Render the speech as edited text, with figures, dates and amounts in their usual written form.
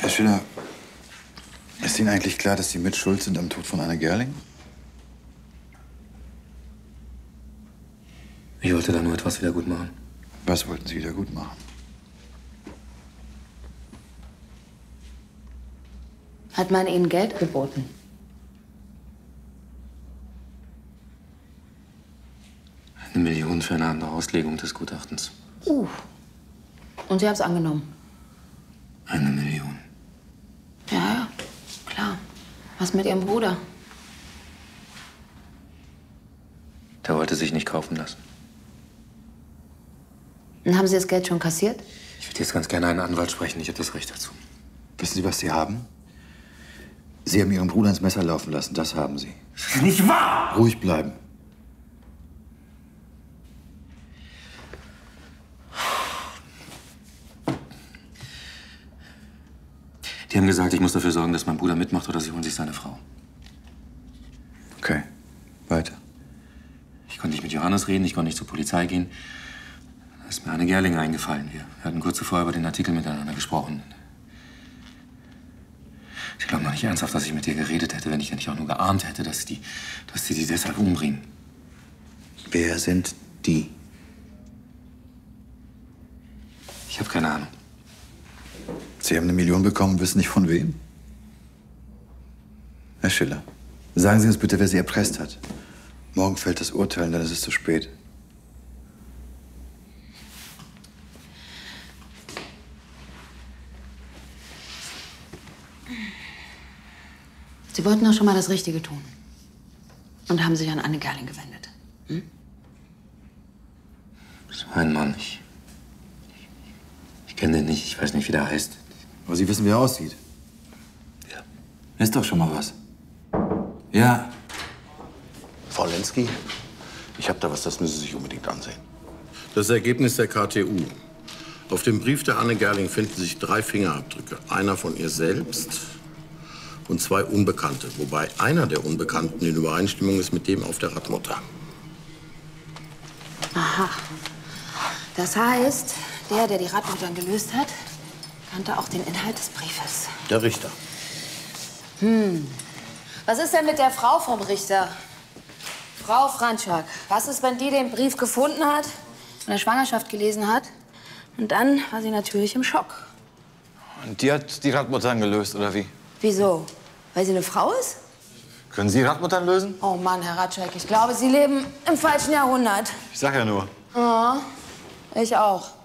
Herr Schiller, ist Ihnen eigentlich klar, dass Sie mitschuld sind am Tod von Anne Gerling? Ich wollte da nur etwas wieder gut machen. Was wollten Sie wieder gut machen? Hat man Ihnen Geld geboten? Eine Million für eine andere Auslegung des Gutachtens. Und Sie haben es angenommen? 1 Million. Ja, klar. Was mit Ihrem Bruder? Der wollte sich nicht kaufen lassen. Und haben Sie das Geld schon kassiert? Ich würde jetzt ganz gerne einen Anwalt sprechen. Ich habe das Recht dazu. Wissen Sie, was Sie haben? Sie haben Ihren Bruder ins Messer laufen lassen. Das haben Sie. Das ist nicht wahr! Ruhig bleiben. Die haben gesagt, ich muss dafür sorgen, dass mein Bruder mitmacht oder sie holen sich seine Frau. Okay, weiter. Ich konnte nicht mit Johannes reden, ich konnte nicht zur Polizei gehen. Da ist mir Anne Gerling eingefallen. Wir hatten kurz zuvor über den Artikel miteinander gesprochen. Ich glaube noch nicht ernsthaft, dass ich mit dir geredet hätte, wenn ich nicht auch nur geahnt hätte, dass die deshalb umbringen. Wer sind die? Ich habe keine Ahnung. Sie haben 1 Million bekommen, wissen nicht von wem? Herr Schiller, sagen Sie uns bitte, wer Sie erpresst hat. Morgen fällt das Urteil, dann ist es zu spät. Sie wollten doch schon mal das Richtige tun. Und haben sich an Anne Gerling gewendet. Das ist mein Mann. Ich kenne den nicht, ich weiß nicht, wie der heißt. Aber Sie wissen, wie er aussieht. Ja. Ist doch schon mal was. Ja. Frau Lenski, ich habe da was, das müssen Sie sich unbedingt ansehen. Das Ergebnis der KTU. Auf dem Brief der Anne Gerling finden sich 3 Fingerabdrücke. Einer von ihr selbst und 2 Unbekannte. Wobei einer der Unbekannten in Übereinstimmung ist mit dem auf der Radmutter. Aha. Das heißt, der die Radmuttern gelöst hat, kannte auch den Inhalt des Briefes. Der Richter. Was ist denn mit der Frau vom Richter? Frau Franczak, was ist, wenn die den Brief gefunden hat, von der Schwangerschaft gelesen hat? Und dann war sie natürlich im Schock. Und die hat die Radmuttern gelöst, oder wie? Wieso? Weil sie eine Frau ist? Können Sie Radmuttern lösen? Oh Mann, Herr Ratschek, ich glaube, Sie leben im falschen Jahrhundert. Ich sag ja nur. Ja, ich auch.